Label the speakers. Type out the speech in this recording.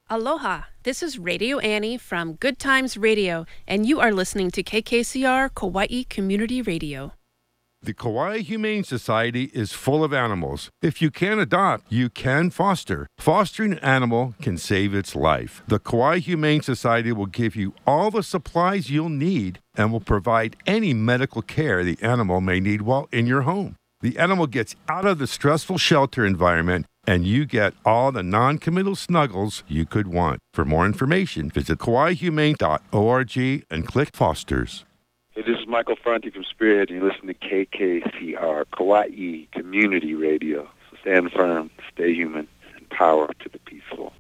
Speaker 1: Aloha, this is Radio Annie from Good Times Radio, and you are listening to KKCR Kauai Community Radio.
Speaker 2: The Kauai Humane Society is full of animals. If you can't adopt, you can foster. Fostering an animal can save its life. The Kauai Humane Society will give you all the supplies you'll need and will provide any medical care the animal may need while in your home. The animal gets out of the stressful shelter environment and you get all the non-committal snuggles you could want. For more information, visit kauaihumane.org and click Fosters.
Speaker 3: Hey, this is Michael Franti from Spearhead, and you listen to KKCR, Kauai Community Radio. So stand firm, stay human, and power to the peaceful.